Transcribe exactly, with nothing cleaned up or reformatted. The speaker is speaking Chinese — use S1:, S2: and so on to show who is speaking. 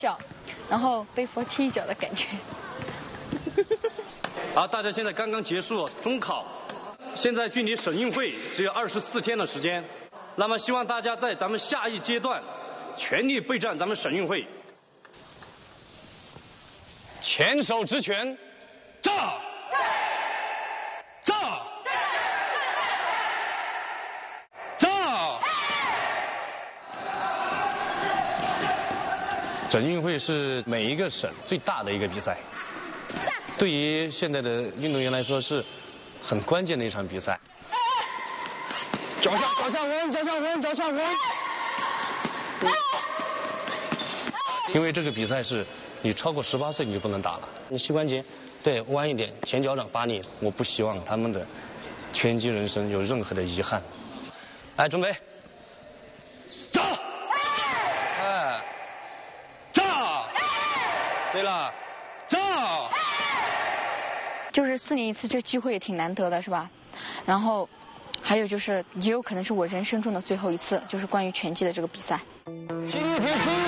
S1: 脚，然后背佛踢一脚的感觉。
S2: 好，大家现在刚刚结束中考，现在距离省运会只有二十四天的时间，那么希望大家在咱们下一阶段全力备战咱们省运会。前手直拳，炸！炸！炸！省运会是每一个省最大的一个比赛，对于现在的运动员来说是很关键的一场比赛。脚下，脚下稳，脚下稳，脚下稳。因为这个比赛是你超过十八岁你就不能打了，你膝关节对弯一点，前脚掌发力。我不希望他们的拳击人生有任何的遗憾。来，准备，炸！哎，炸！对了，炸！
S1: 就是四年一次，这机会也挺难得的，是吧？然后还有就是，也有可能是我人生中的最后一次，就是关于拳击的这个比赛。
S3: 体育评